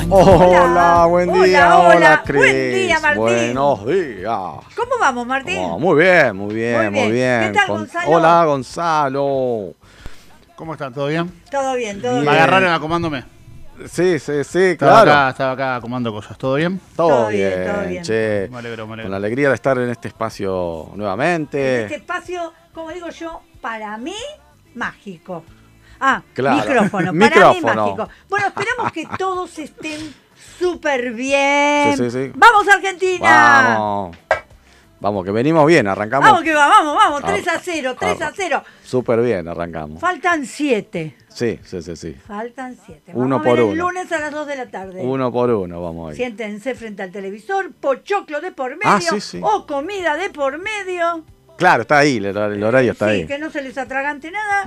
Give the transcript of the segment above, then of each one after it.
Hola, buen día, hola, Cris. Buen día, Martín. Buenos días. ¿Cómo vamos, Martín? Muy bien, muy bien, muy bien. ¿Qué tal, Gonzalo? Hola, Gonzalo. ¿Cómo están? ¿Todo bien? Todo bien, todo Bien. Me bien. agarraron acomándome. Sí, claro. Estaba acá acomodando cosas. ¿Todo bien? Todo Todo bien, bien, todo bien. che. Me alegro. Con la alegría de estar en este espacio nuevamente. Este espacio, como digo yo, para mí, mágico. Claro. Micrófono, para Micrófono. mí mágico. Bueno, esperamos que todos estén súper bien. Sí. ¡Vamos, Argentina! Vamos, que venimos bien, arrancamos. Vamos, que vamos, 3-0, 3-0. Súper bien, arrancamos. Faltan 7. Sí. Faltan 7. Uno Vamos a ver por el uno. lunes a las 2 de la tarde. Uno por uno, vamos ahí. Siéntense frente al televisor, pochoclo de por medio Sí. o comida de por medio. Claro, está ahí, el horario está Sí, ahí. que no se les atragante nada.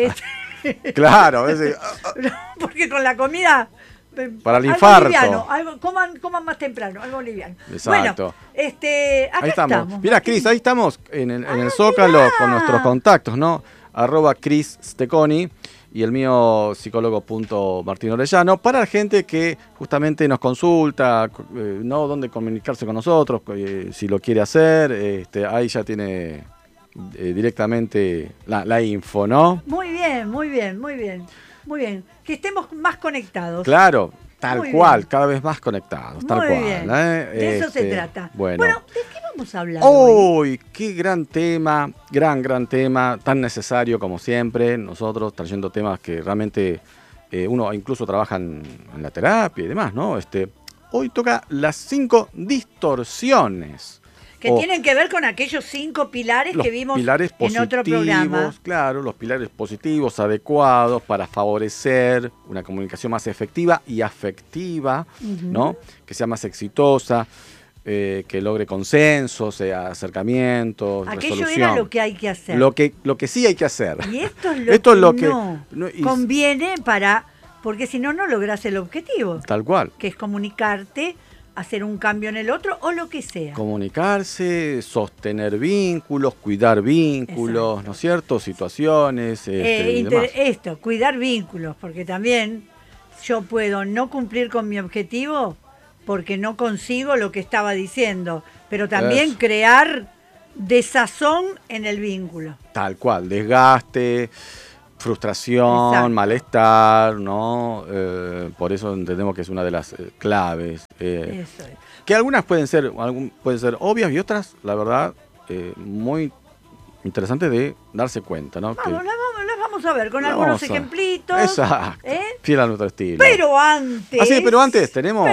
Claro, a veces, Porque con la comida. Para el algo infarto. liviano, coman más temprano, algo liviano. Exacto. Bueno, acá ahí estamos. Mira, Martín. Cris, ahí estamos en el Zócalo mirá. con nuestros contactos, ¿no? @Cris Steconi y el mío psicólogo.Martín Orellano, para la gente que justamente nos consulta, ¿no? Dónde comunicarse con nosotros, si lo quiere hacer, ahí ya tiene directamente la info, ¿no? Muy bien. Que estemos más conectados. Claro, tal Muy cual, bien. cada vez más conectados, tal Muy cual. bien. De eso se trata. Bueno. ¿de qué vamos a hablar hoy? ¡Uy! ¡Qué gran tema! Gran tema, tan necesario como siempre. Nosotros trayendo temas que realmente uno incluso trabaja en la terapia y demás, ¿no? Hoy toca las 5 distorsiones. Que tienen que ver con aquellos 5 pilares Los que vimos pilares en otro programa. positivos, claro, los pilares positivos, adecuados para favorecer una comunicación más efectiva y afectiva, ¿no? Que sea más exitosa, que logre consensos, acercamientos, Aquello resolución. era lo que hay que hacer. Lo que sí hay que hacer. Y esto es lo que no y- conviene porque si no, no lográs el objetivo, Tal cual. que es comunicarte, hacer un cambio en el otro o lo que sea. Comunicarse, sostener vínculos, cuidar vínculos, Exacto. ¿no es cierto? Situaciones, y demás. Cuidar vínculos, porque también yo puedo no cumplir con mi objetivo porque no consigo lo que estaba diciendo, pero también Eso. crear desazón en el vínculo. Tal cual, desgaste, frustración, Exacto. malestar, ¿no? Por eso entendemos que es una de las claves. Eso es. Que algunas pueden ser obvias y otras, la verdad, muy interesantes de darse cuenta, ¿no? Vamos, las vamos a ver con La algunos vamos a- ejemplitos. Exacto. ¿eh? Fiel a nuestro estilo. Pero antes. pero antes tenemos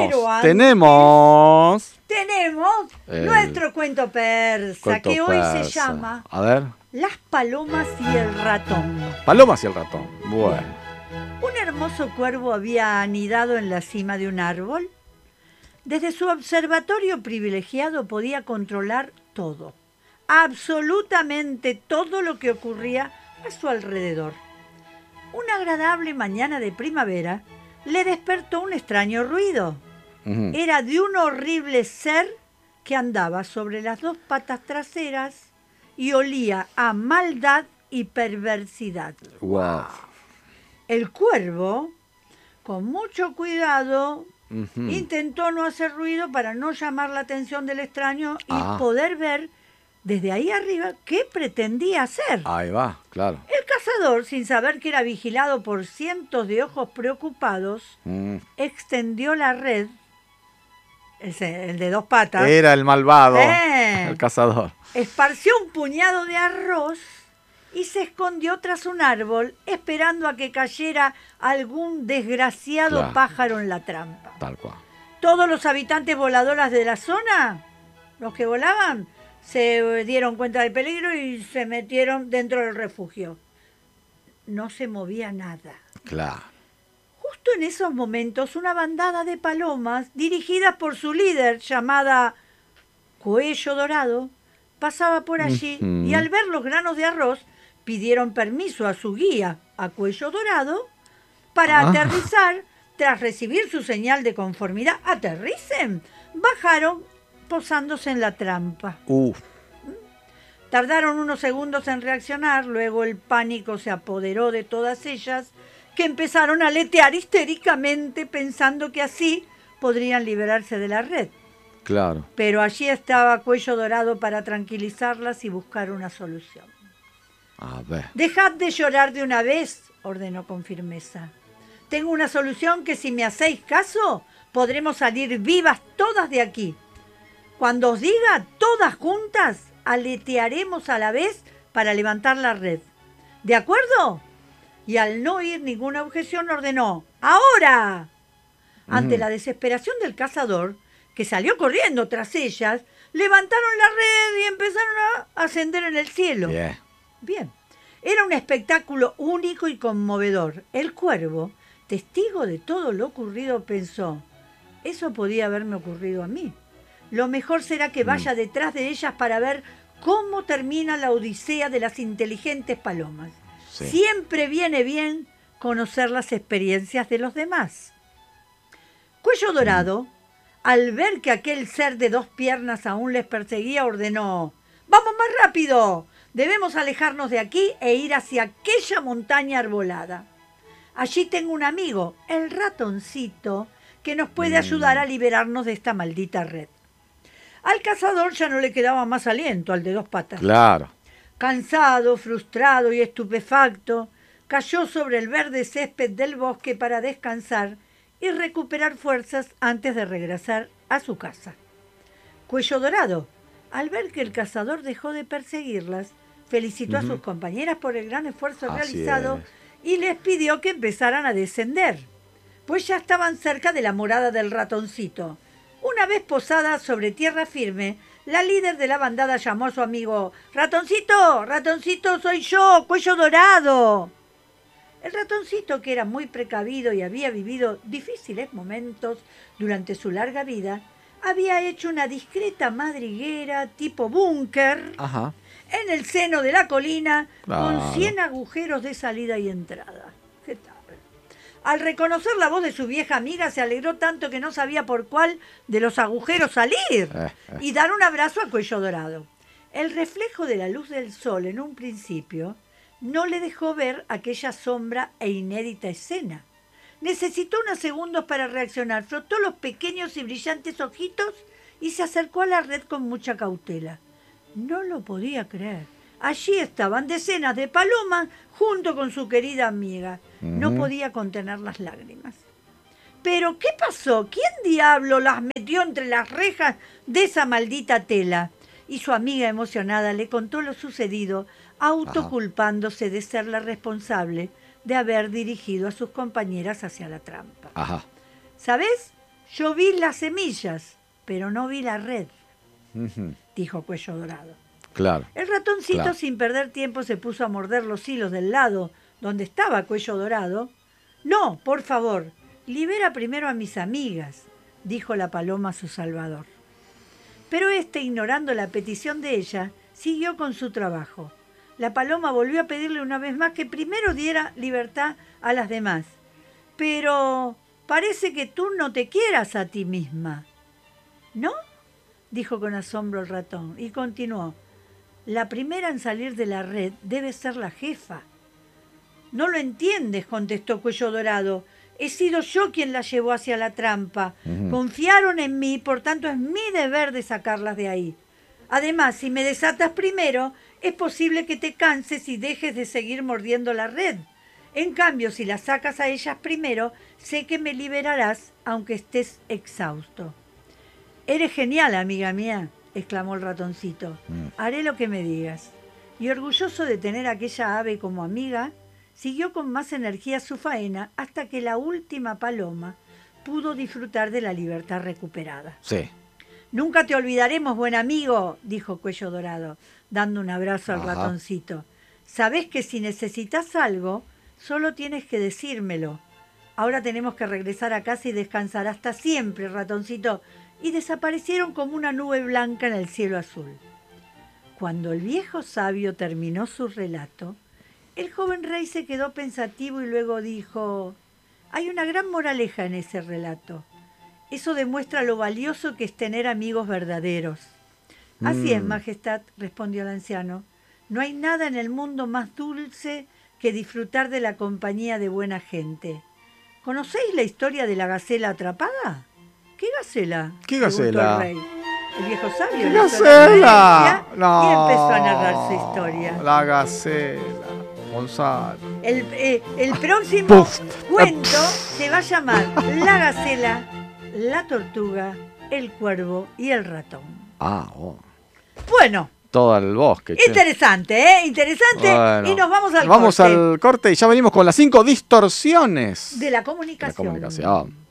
Tenemos El nuestro cuento persa, cuento que hoy se persa. llama A ver, Las palomas y el ratón. Palomas y el ratón. Bueno. Un hermoso cuervo había anidado en la cima de un árbol. Desde su observatorio privilegiado podía controlar todo, absolutamente todo lo que ocurría a su alrededor. Una agradable mañana de primavera le despertó un extraño ruido. Ujú. Era de un horrible ser que andaba sobre las 2 patas traseras y olía a maldad y perversidad. Wow. El cuervo, con mucho cuidado, Ujú. intentó no hacer ruido para no llamar la atención del extraño y Ah. poder ver desde ahí arriba qué pretendía hacer. Ahí va, claro. El cazador, sin saber que era vigilado por cientos de ojos preocupados, Mm. extendió la red, el de 2 patas, Era el malvado, Eh. el cazador. esparció un puñado de arroz y se escondió tras un árbol esperando a que cayera algún desgraciado Claro. pájaro en la trampa. Tal cual. Todos los habitantes voladores de la zona, los que volaban, se dieron cuenta del peligro y se metieron dentro del refugio. No se movía nada. Claro. Justo en esos momentos, una bandada de palomas, dirigidas por su líder, llamada Cuello Dorado, pasaba por allí Ujú. y al ver los granos de arroz, pidieron permiso a su guía, a Cuello Dorado, para Ah. aterrizar. Tras recibir su señal de conformidad, ¡aterricen!, bajaron posándose en la trampa. Uf. Tardaron unos segundos en reaccionar, luego el pánico se apoderó de todas ellas, que empezaron a aletear histéricamente pensando que así podrían liberarse de la red. Claro. Pero allí estaba Cuello Dorado para tranquilizarlas y buscar una solución. A ver. «Dejad de llorar de una vez», ordenó con firmeza. «Tengo una solución que si me hacéis caso, podremos salir vivas todas de aquí. Cuando os diga, todas juntas, aletearemos a la vez para levantar la red. ¿De acuerdo?». Y al no oír ninguna objeción ordenó: «¡Ahora!». Ante la desesperación del cazador, que salió corriendo tras ellas, levantaron la red y empezaron a ascender en el cielo. Bien. Bien. Era un espectáculo único y conmovedor. El cuervo, testigo de todo lo ocurrido, pensó: eso podía haberme ocurrido a mí. Lo mejor será que vaya detrás de ellas para ver cómo termina la odisea de las inteligentes palomas. Sí. Siempre viene bien conocer las experiencias de los demás. Cuello Dorado, al ver que aquel ser de 2 piernas aún les perseguía, ordenó: «¡Vamos más rápido! Debemos alejarnos de aquí e ir hacia aquella montaña arbolada. Allí tengo un amigo, el ratoncito, que nos puede ayudar a liberarnos de esta maldita red». Al cazador ya no le quedaba más aliento, al de 2 patas. Claro. Cansado, frustrado y estupefacto, cayó sobre el verde césped del bosque para descansar y recuperar fuerzas antes de regresar a su casa. Cuello Dorado, al ver que el cazador dejó de perseguirlas, felicitó a sus compañeras por el gran esfuerzo Así realizado es. y les pidió que empezaran a descender, pues ya estaban cerca de la morada del ratoncito. Una vez posada sobre tierra firme, la líder de la bandada llamó a su amigo: «¡Ratoncito! ¡Ratoncito, soy yo, Cuello Dorado!». El ratoncito, que era muy precavido y había vivido difíciles momentos durante su larga vida, había hecho una discreta madriguera tipo búnker Ajá. en el seno de la colina, Claro. con 100 agujeros de salida y entrada. ¿Qué tal? Al reconocer la voz de su vieja amiga, se alegró tanto que no sabía por cuál de los agujeros salir y dar un abrazo a Cuello Dorado. El reflejo de la luz del sol en un principio no le dejó ver aquella sombra e inédita escena. Necesitó unos segundos para reaccionar, frotó los pequeños y brillantes ojitos y se acercó a la red con mucha cautela. No lo podía creer. Allí estaban decenas de palomas junto con su querida amiga. No podía contener las lágrimas. ¿Pero qué pasó? ¿Quién diablo las metió entre las rejas de esa maldita tela? Y su amiga, emocionada, le contó lo sucedido, autoculpándose de ser la responsable de haber dirigido a sus compañeras hacia la trampa. Ajá. ¿Sabes? Yo vi las semillas, pero no vi la red, dijo Cuello Dorado. Claro. El ratoncito, Claro. sin perder tiempo, se puso a morder los hilos del lado donde estaba Cuello Dorado. «No, por favor, libera primero a mis amigas», dijo la paloma a su salvador. Pero éste, ignorando la petición de ella, siguió con su trabajo. La paloma volvió a pedirle una vez más que primero diera libertad a las demás. «Pero parece que tú no te quieras a ti misma». «¿No?», dijo con asombro el ratón, y continuó: «La primera en salir de la red debe ser la jefa». «No lo entiendes», contestó Cuello Dorado. «He sido yo quien la llevó hacia la trampa. Confiaron en mí, por tanto es mi deber de sacarlas de ahí. Además, si me desatas primero, es posible que te canses y dejes de seguir mordiendo la red. En cambio, si las sacas a ellas primero, sé que me liberarás, aunque estés exhausto». «Eres genial, amiga mía», exclamó el ratoncito. «Haré lo que me digas». Y orgulloso de tener a aquella ave como amiga, siguió con más energía su faena hasta que la última paloma pudo disfrutar de la libertad recuperada. Sí. «Nunca te olvidaremos, buen amigo», dijo Cuello Dorado, dando un abrazo al ratoncito. «Sabés que si necesitas algo, solo tienes que decírmelo. Ahora tenemos que regresar a casa y descansar hasta siempre, ratoncito». Y desaparecieron como una nube blanca en el cielo azul. Cuando el viejo sabio terminó su relato, el joven rey se quedó pensativo y luego dijo: «Hay una gran moraleja en ese relato. Eso demuestra lo valioso que es tener amigos verdaderos». «Así es, Majestad», respondió el anciano. «No hay nada en el mundo más dulce que disfrutar de la compañía de buena gente. ¿Conocéis la historia de la gacela atrapada?». ¿Qué gacela? ¿Qué Preguntó gacela? el rey. El viejo sabio ¿Qué le hizo gacela? reverencia No. y empezó a narrar su historia. La gacela, Gonzalo. El próximo Puf. cuento se va a llamar La gacela, la tortuga, el cuervo y el ratón. Ah, oh. Bueno, Todo el bosque. che. interesante, ¿eh? Interesante. Bueno. Y nos vamos al Vamos corte al corte y ya venimos con las 5 distorsiones de la de la comunicación. comunicación.